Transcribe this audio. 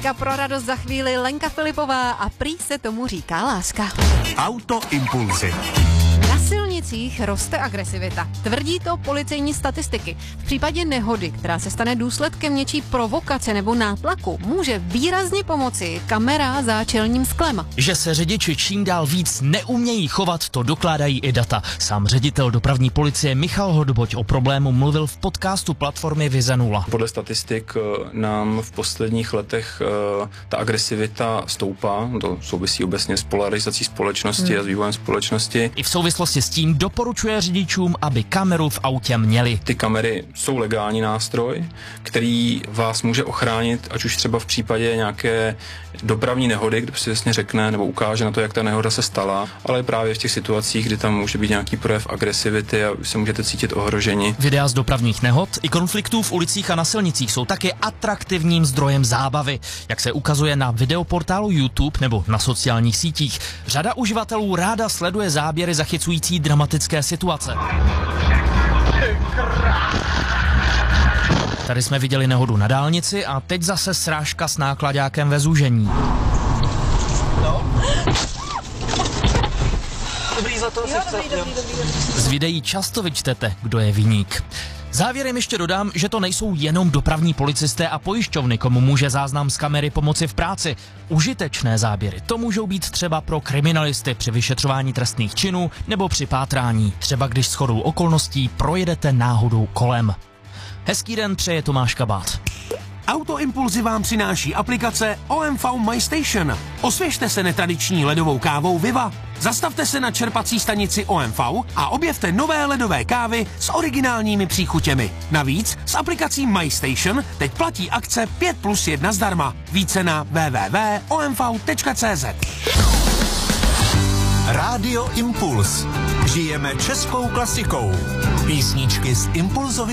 Trojka pro radost za chvíli, Lenka Filipová a prý se tomu říká láska. Autoimpulzy. Na silnicích roste agresivita. Tvrdí to policejní statistiky. V případě nehody, která se stane důsledkem něčí provokace nebo nátlaku, může výrazně pomoci kamera za čelním sklem. Že se řidiči čím dál víc neumějí chovat, to dokládají i data. Sám ředitel dopravní policie Michal Hodboť o problému mluvil v podcastu platformy Vize 0. Podle statistik nám v posledních letech ta agresivita stoupá. To souvisí obecně s polarizací společnosti a s vývojem společnosti. I v souvislosti s tím doporučuje řidičům, aby kameru v autě měli. Ty kamery jsou legální nástroj, který vás může ochránit, ať už třeba v případě nějaké dopravní nehody, kde se jasně řekne nebo ukáže na to, jak ta nehoda se stala, ale právě v těch situacích, kdy tam může být nějaký projev agresivity a vy se můžete cítit ohroženi. Videa z dopravních nehod i konfliktů v ulicích a na silnicích jsou taky atraktivním zdrojem zábavy. Jak se ukazuje na videoportálu YouTube nebo na sociálních sítích, řada uživatelů ráda sleduje záběry zachycující dramatické situace. Tady jsme viděli nehodu na dálnici a teď zase srážka s náklaďákem ve zúžení. Z videí často vyčtete, kdo je viník. Závěrem ještě dodám, že to nejsou jenom dopravní policisté a pojišťovny, komu může záznam z kamery pomoci v práci. Užitečné záběry to můžou být třeba pro kriminalisty při vyšetřování trestných činů nebo při pátrání, třeba když shodou okolností projedete náhodou kolem. Hezký den přeje Tomáš Kabát. Autoimpulzy vám přináší aplikace OMV MyStation. Osvěžte se netradiční ledovou kávou Viva. Zastavte se na čerpací stanici OMV a objevte nové ledové kávy s originálními příchutěmi. Navíc s aplikací MyStation teď platí akce 5+1 zdarma. Více na www.omv.cz. Rádio Impuls. Žijeme českou klasikou. Písničky z Impulzovy